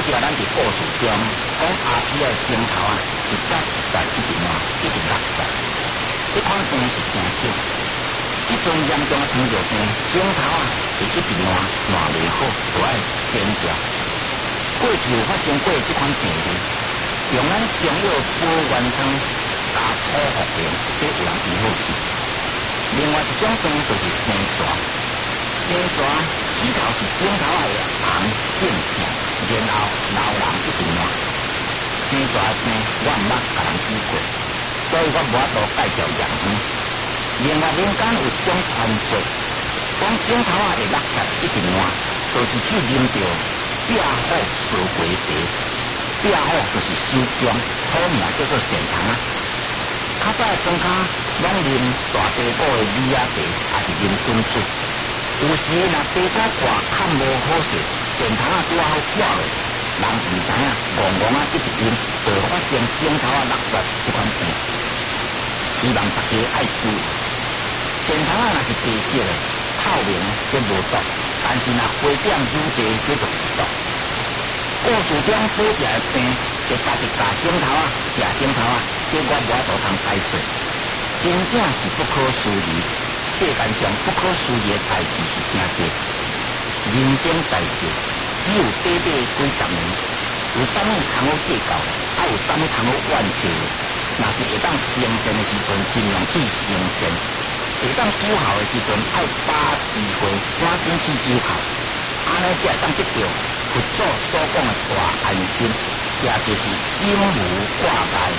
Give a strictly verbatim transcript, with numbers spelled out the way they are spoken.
啊，咱伫故事中讲阿姊的镜头啊，一早一早一直换，一直落实。这款病是真少，这阵严重的糖尿病，镜头啊会一直换，换袂好就爱剪掉。过去有发生过这款病例，用咱中药补元汤加土茯苓，这有人医好去。另外一种病就是生蛇，生蛇起头是镜头啊会红见痛，然后老人一直换。生蛇的病我毋捌甲人医过，所以我无法度介绍验方。另外民间有一种传说，讲镜头啊会落石一直换，就是去啉着壁虎烧鸡茶。壁虎就是手姜，土名叫做仙糖啊。较早的庄家拢啉大地补的米仔茶，也是啉滚水。有时若地沟挂看无好势，仙糖啊拄好挂落，人毋知影，戆戆啊一直啉，就发生镜头啊落石这款病。希望大家爱注意，仙糖啊若是白色的、透明的，这无毒；但是若花点油济，这就有毒。故事中所食的病，会家己夹镜头啊，食镜头啊，这我无法度通解说，真正是不可思议。世间上不可思议的代志是真多，人生在世只有短短几十年，有啥物通好计较，啊有啥物通好怨气？若是会当成仙的时阵，尽量去成仙；会当有效的时阵，爱把机会赶紧去有效，安尼才会当得到佛祖所讲的大安心，也就是心无挂碍。